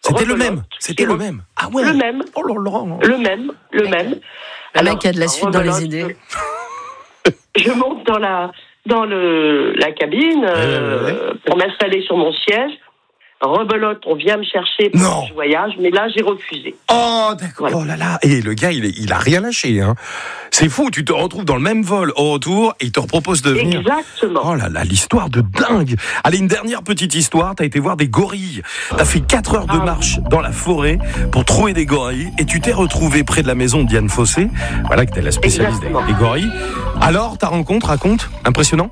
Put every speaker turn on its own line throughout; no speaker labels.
C'était le même. C'était le même. Ah ouais.
Le même.
Oh là là.
Le même.
Le mec a de la suite dans les idées.
Je monte dans la cabine pour m'installer sur mon siège. Rebelote, on vient me chercher pour ce voyage, mais là j'ai refusé.
Oh d'accord. Voilà. Oh là là. Et le gars, il a rien lâché. Hein. C'est fou. Tu te retrouves dans le même vol au retour et il te propose de venir.
Exactement.
Oh là là, l'histoire de dingue. Allez, une dernière petite histoire. T'as été voir des gorilles. T'as fait 4 heures de marche dans la forêt pour trouver des gorilles et tu t'es retrouvé près de la maison de Diane Fossé. Voilà que t'es la spécialiste des gorilles. Alors, ta rencontre, raconte. Impressionnant.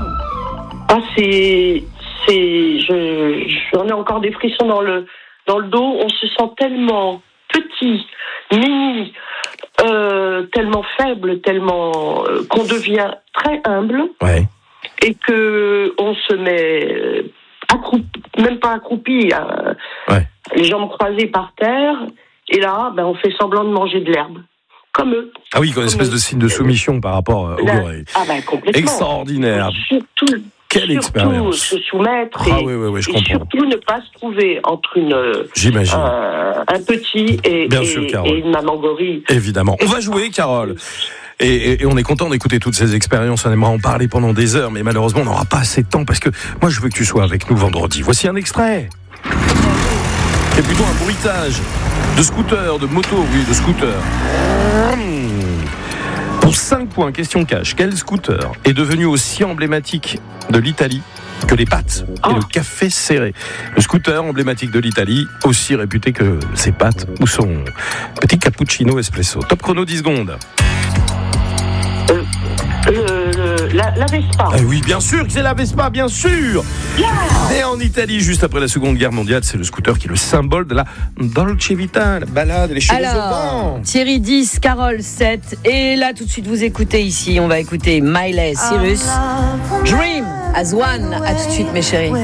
J'en ai encore des frissons dans le dos. On se sent tellement petit, mini, tellement faible, tellement qu'on devient très humble.
Ouais.
Et que on se met même pas accroupi, les jambes croisées par terre. Et là, on fait semblant de manger de l'herbe. Comme eux.
Ah oui, comme une espèce de signe de soumission par rapport aux gorilles.
Complètement.
Extraordinaire. Quelle expérience.
Se soumettre
je
et
comprends.
surtout ne pas se trouver entre
J'imagine.
un petit et une maman gorille.
Évidemment. On va jouer, Carole. Et on est content d'écouter toutes ces expériences. On aimerait en parler pendant des heures, mais malheureusement, on n'aura pas assez de temps parce que moi, je veux que tu sois avec nous vendredi. Voici un extrait. C'est plutôt un bruitage de scooter, de moto, de scooter. Pour 5 points, question cash, quel scooter est devenu aussi emblématique de l'Italie que les pâtes et le café serré? Le scooter emblématique de l'Italie, aussi réputé que ses pâtes ou son petit cappuccino espresso. Top chrono, 10 secondes.
La Vespa.
Oui, bien sûr que c'est la Vespa, bien sûr. Né en Italie juste après la Seconde Guerre mondiale, c'est le scooter qui est le symbole de la Dolce Vita, la balade, les cheveux au vent.
Thierry 10, Carole 7. Et là, tout de suite, vous écoutez ici. On va écouter Miley Cyrus. Dream as one. À tout de suite, mes chéris.